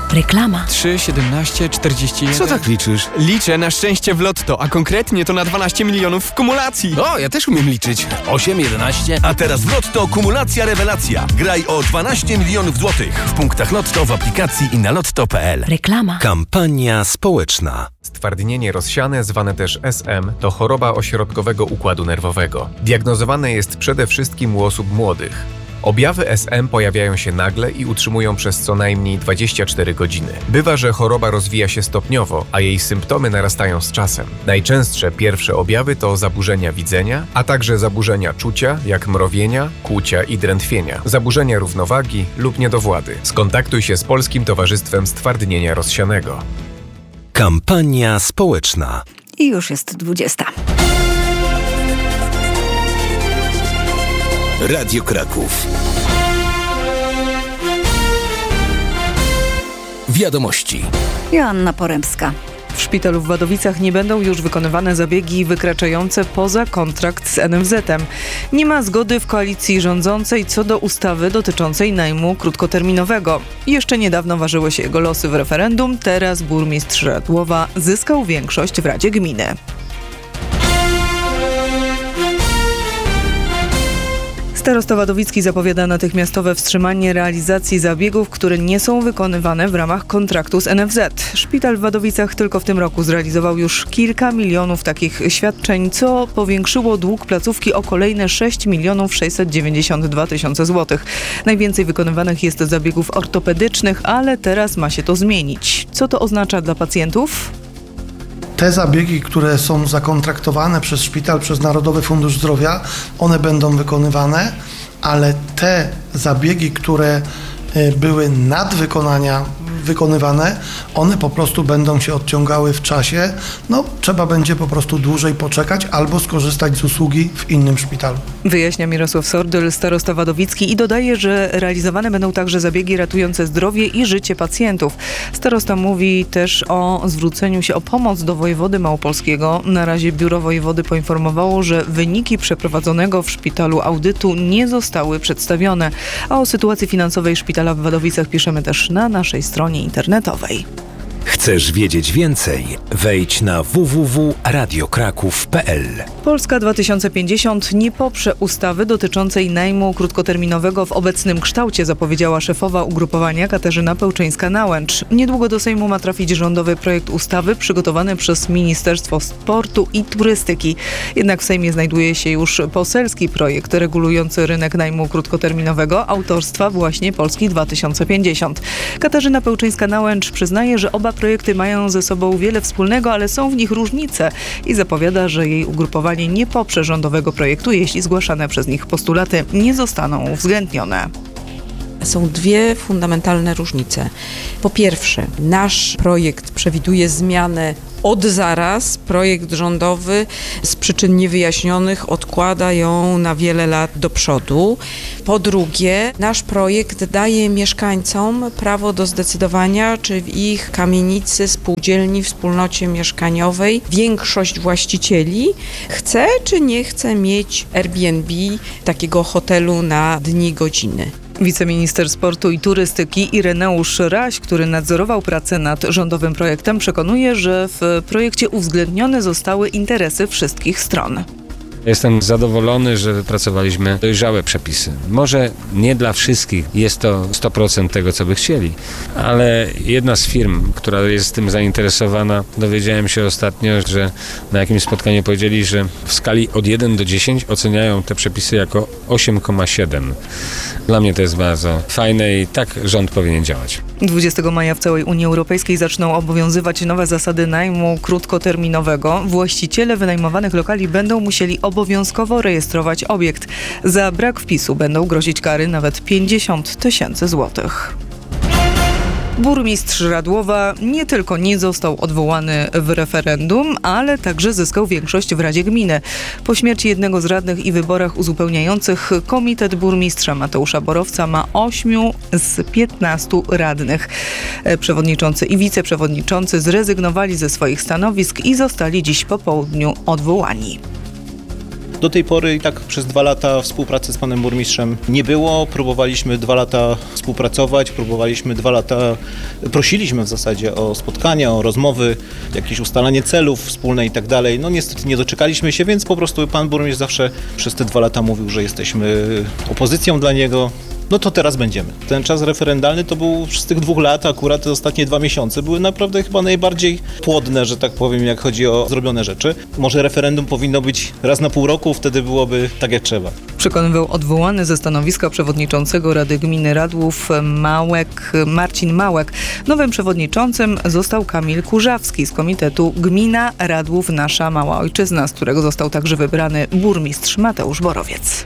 Reklama. 3, 17, 41... Co tak liczysz? Liczę na szczęście w lotto, a konkretnie to na 12 milionów w kumulacji. O, ja też umiem liczyć. 8, 11... A teraz w Lotto kumulacja rewelacja. Graj o 12 milionów złotych w punktach Lotto, w aplikacji i na lotto.pl. Reklama. Kampania społeczna. Stwardnienie rozsiane, zwane też SM, to choroba ośrodkowego układu nerwowego. Diagnozowane jest przede wszystkim u osób młodych. Objawy SM pojawiają się nagle i utrzymują przez co najmniej 24 godziny. Bywa, że choroba rozwija się stopniowo, a jej symptomy narastają z czasem. Najczęstsze pierwsze objawy to zaburzenia widzenia, a także zaburzenia czucia, jak mrowienia, kłucia i drętwienia, zaburzenia równowagi lub niedowłady. Skontaktuj się z Polskim Towarzystwem Stwardnienia Rozsianego. Kampania społeczna. I już jest 20. Radio Kraków. Wiadomości. Joanna Poremska. W szpitalu w Wadowicach nie będą już wykonywane zabiegi wykraczające poza kontrakt z NFZ-em. Nie ma zgody w koalicji rządzącej co do ustawy dotyczącej najmu krótkoterminowego. Jeszcze niedawno ważyły się jego losy w referendum, teraz burmistrz Radłowa zyskał większość w Radzie Gminy. Starosta Wadowicki zapowiada natychmiastowe wstrzymanie realizacji zabiegów, które nie są wykonywane w ramach kontraktu z NFZ. Szpital w Wadowicach tylko w tym roku zrealizował już kilka milionów takich świadczeń, co powiększyło dług placówki o kolejne 6 692 000 złotych. Najwięcej wykonywanych jest zabiegów ortopedycznych, ale teraz ma się to zmienić. Co to oznacza dla pacjentów? Te zabiegi, które są zakontraktowane przez szpital, przez Narodowy Fundusz Zdrowia, one będą wykonywane, ale te zabiegi, które były wykonywane, one po prostu będą się odciągały w czasie. Trzeba będzie po prostu dłużej poczekać albo skorzystać z usługi w innym szpitalu. Wyjaśnia Mirosław Sordyl, starosta wadowicki, i dodaje, że realizowane będą także zabiegi ratujące zdrowie i życie pacjentów. Starosta mówi też o zwróceniu się o pomoc do wojewody małopolskiego. Na razie biuro wojewody poinformowało, że wyniki przeprowadzonego w szpitalu audytu nie zostały przedstawione. A o sytuacji finansowej szpitala w Wadowicach piszemy też na naszej stronie internetowej. Chcesz wiedzieć więcej? Wejdź na www.radiokraków.pl. Polska 2050 nie poprze ustawy dotyczącej najmu krótkoterminowego w obecnym kształcie, zapowiedziała szefowa ugrupowania Katarzyna Pełczyńska-Nałęcz. Niedługo do Sejmu ma trafić rządowy projekt ustawy przygotowany przez Ministerstwo Sportu i Turystyki. Jednak w Sejmie znajduje się już poselski projekt regulujący rynek najmu krótkoterminowego autorstwa właśnie Polski 2050. Katarzyna Pełczyńska-Nałęcz przyznaje, że oba projekty mają ze sobą wiele wspólnego, ale są w nich różnice i zapowiada, że jej ugrupowanie nie poprze rządowego projektu, jeśli zgłaszane przez nich postulaty nie zostaną uwzględnione. Są dwie fundamentalne różnice. Po pierwsze, nasz projekt przewiduje zmianę od zaraz. Projekt rządowy z przyczyn niewyjaśnionych odkłada ją na wiele lat do przodu. Po drugie, nasz projekt daje mieszkańcom prawo do zdecydowania, czy w ich kamienicy, spółdzielni, wspólnocie mieszkaniowej większość właścicieli chce czy nie chce mieć Airbnb, takiego hotelu na dni, godziny. Wiceminister Sportu i Turystyki Ireneusz Raś, który nadzorował pracę nad rządowym projektem, przekonuje, że w projekcie uwzględnione zostały interesy wszystkich stron. Jestem zadowolony, że wypracowaliśmy dojrzałe przepisy. Może nie dla wszystkich jest to 100% tego, co by chcieli, ale jedna z firm, która jest tym zainteresowana, dowiedziałem się ostatnio, że na jakimś spotkaniu powiedzieli, że w skali od 1 do 10 oceniają te przepisy jako 8,7. Dla mnie to jest bardzo fajne i tak rząd powinien działać. 20 maja w całej Unii Europejskiej zaczną obowiązywać nowe zasady najmu krótkoterminowego. Właściciele wynajmowanych lokali będą musieli obowiązkowo rejestrować obiekt. Za brak wpisu będą grozić kary nawet 50 000 złotych. Burmistrz Radłowa nie tylko nie został odwołany w referendum, ale także zyskał większość w Radzie Gminy. Po śmierci jednego z radnych i wyborach uzupełniających komitet burmistrza Mateusza Borowca ma 8 z 15 radnych. Przewodniczący i wiceprzewodniczący zrezygnowali ze swoich stanowisk i zostali dziś po południu odwołani. Do tej pory i tak przez 2 lata współpracy z panem burmistrzem nie było. Próbowaliśmy 2 lata współpracować, próbowaliśmy 2 lata, prosiliśmy w zasadzie o spotkania, o rozmowy, jakieś ustalanie celów wspólne i tak dalej. No niestety nie doczekaliśmy się, więc po prostu pan burmistrz zawsze przez te 2 lata mówił, że jesteśmy opozycją dla niego. No to teraz będziemy. Ten czas referendalny to był z tych 2 lat, akurat te ostatnie 2 miesiące były naprawdę chyba najbardziej płodne, że tak powiem, jak chodzi o zrobione rzeczy. Może referendum powinno być raz na pół roku, wtedy byłoby tak jak trzeba. Przekonywał odwołany ze stanowiska przewodniczącego Rady Gminy Radłów Marcin Małek. Nowym przewodniczącym został Kamil Kurzawski z Komitetu Gmina Radłów Nasza Mała Ojczyzna, z którego został także wybrany burmistrz Mateusz Borowiec.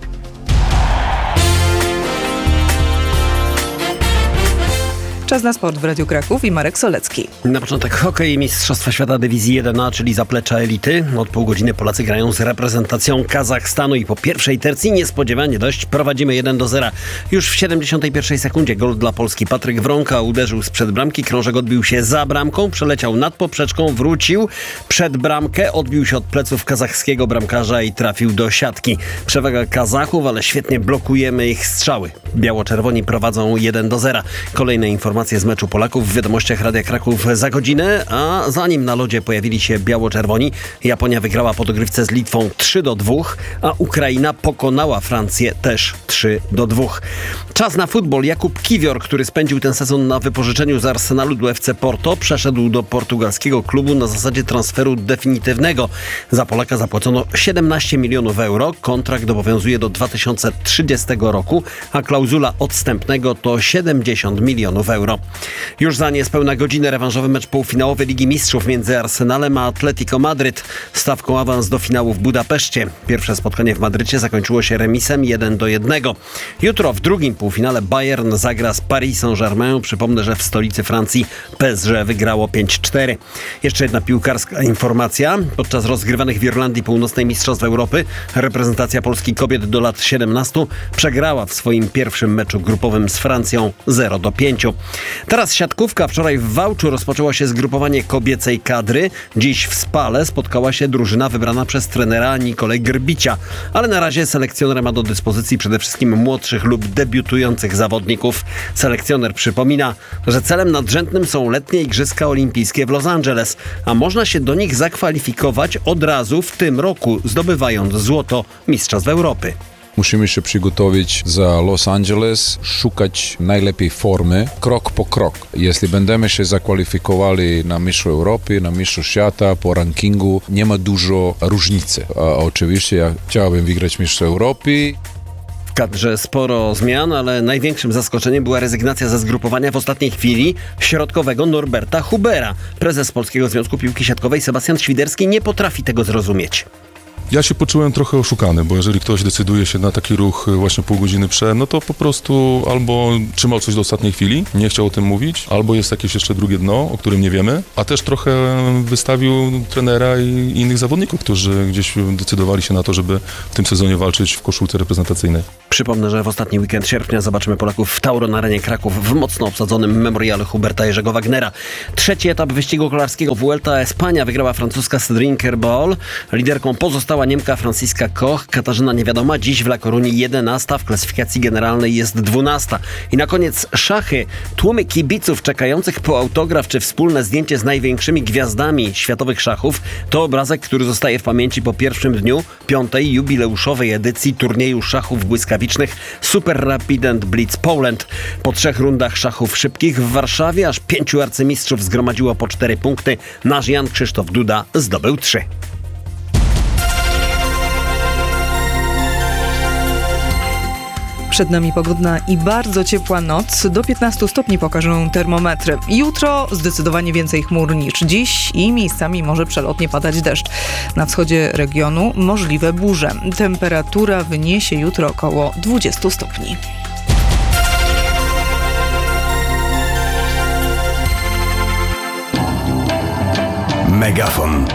Czas na sport w Radiu Kraków i Marek Solecki. Na początek hokej, Mistrzostwa Świata Dywizji 1A, czyli zaplecza elity. Od pół godziny Polacy grają z reprezentacją Kazachstanu i po pierwszej tercji niespodziewanie dość prowadzimy 1-0. Już w 71 sekundzie gol dla Polski. Patryk Wronka uderzył sprzed bramki, krążek odbił się za bramką, przeleciał nad poprzeczką, wrócił przed bramkę, odbił się od pleców kazachskiego bramkarza i trafił do siatki. Przewaga Kazachów, ale świetnie blokujemy ich strzały. Biało-czerwoni prowadzą 1-0. Kolejne informacje z meczu Polaków w wiadomościach Radia Kraków za godzinę, a zanim na lodzie pojawili się biało-czerwoni, Japonia wygrała po dogrywce z Litwą 3-2, a Ukraina pokonała Francję też 3-2. Czas na futbol. Jakub Kiwior, który spędził ten sezon na wypożyczeniu z Arsenalu do FC Porto, przeszedł do portugalskiego klubu na zasadzie transferu definitywnego. Za Polaka zapłacono 17 milionów euro. Kontrakt obowiązuje do 2030 roku, a klauzula odstępnego to 70 milionów euro. Już za niespełna godzinę rewanżowy mecz półfinałowy Ligi Mistrzów między Arsenalem a Atletico Madryt. Stawką awans do finału w Budapeszcie. Pierwsze spotkanie w Madrycie zakończyło się remisem 1-1. Jutro w drugim półfinale Bayern zagra z Paris Saint-Germain. Przypomnę, że w stolicy Francji PSG wygrało 5-4. Jeszcze jedna piłkarska informacja. Podczas rozgrywanych w Irlandii Północnej Mistrzostw Europy reprezentacja Polski kobiet do lat 17 przegrała w swoim pierwszym meczu grupowym z Francją 0-5. Teraz siatkówka. Wczoraj w Wałczu rozpoczęło się zgrupowanie kobiecej kadry. Dziś w Spale spotkała się drużyna wybrana przez trenera Nikolę Grbicia. Ale na razie selekcjoner ma do dyspozycji przede wszystkim młodszych lub debiutujących zawodników. Selekcjoner przypomina, że celem nadrzędnym są letnie Igrzyska Olimpijskie w Los Angeles, a można się do nich zakwalifikować od razu w tym roku, zdobywając złoto Mistrzostw Europy. Musimy się przygotować za Los Angeles, szukać najlepiej formy, krok po krok. Jeśli będziemy się zakwalifikowali na Mistrzostw Europy, na Mistrzostw Świata, po rankingu, nie ma dużo różnicy. A oczywiście ja chciałbym wygrać Mistrzostw Europy. W kadrze sporo zmian, ale największym zaskoczeniem była rezygnacja ze zgrupowania w ostatniej chwili środkowego Norberta Hubera. Prezes Polskiego Związku Piłki Siatkowej Sebastian Świderski nie potrafi tego zrozumieć. Ja się poczułem trochę oszukany, bo jeżeli ktoś decyduje się na taki ruch właśnie pół godziny przed, no to po prostu albo trzymał coś do ostatniej chwili, nie chciał o tym mówić, albo jest jakieś jeszcze drugie dno, o którym nie wiemy, a też trochę wystawił trenera i innych zawodników, którzy gdzieś decydowali się na to, żeby w tym sezonie walczyć w koszulce reprezentacyjnej. Przypomnę, że w ostatni weekend sierpnia zobaczymy Polaków w Tauron Arenie Kraków w mocno obsadzonym memorialu Huberta Jerzego Wagnera. Trzeci etap wyścigu kolarskiego Vuelta a España wygrała francuska Cédric Kerbol. Liderką pozostała Niemka Franziska Koch. Katarzyna Niewiadoma dziś w La Corunie 11, w klasyfikacji generalnej jest 12. I na koniec szachy. Tłumy kibiców czekających po autograf czy wspólne zdjęcie z największymi gwiazdami światowych szachów to obrazek, który zostaje w pamięci po pierwszym dniu 5. jubileuszowej edycji turnieju szachów błyskawicznych Super Rapid and Blitz Poland. Po 3 rundach szachów szybkich w Warszawie aż 5 arcymistrzów zgromadziło po 4 punkty. Nasz Jan Krzysztof Duda zdobył 3. Przed nami pogodna i bardzo ciepła noc. Do 15 stopni pokażą termometry. Jutro zdecydowanie więcej chmur niż dziś i miejscami może przelotnie padać deszcz. Na wschodzie regionu możliwe burze. Temperatura wyniesie jutro około 20 stopni. Megafon.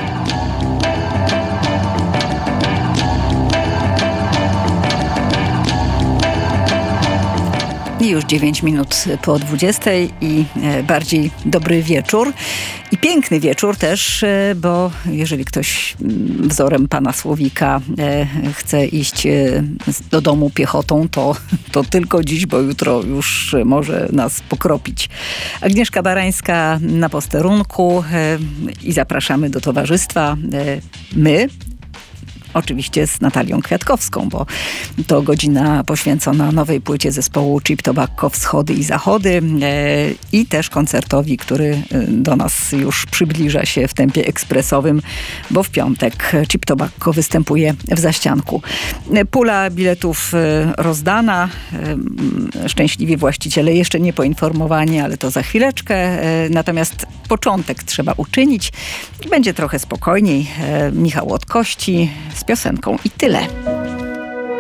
I już 9 minut po 20 i bardziej dobry wieczór. I piękny wieczór też, bo jeżeli ktoś wzorem pana Słowika chce iść do domu piechotą, to tylko dziś, bo jutro już może nas pokropić. Agnieszka Barańska na posterunku i zapraszamy do towarzystwa. My, oczywiście z Natalią Kwiatkowską, bo to godzina poświęcona nowej płycie zespołu Cheap Tobacco Wschody i Zachody i też koncertowi, który do nas już przybliża się w tempie ekspresowym, bo w piątek Cheap Tobacco występuje w Zaścianku. Pula biletów rozdana. Szczęśliwi właściciele jeszcze nie poinformowani, ale to za chwileczkę. Natomiast początek trzeba uczynić i będzie trochę spokojniej. Michał Łotkości z piosenką I tyle.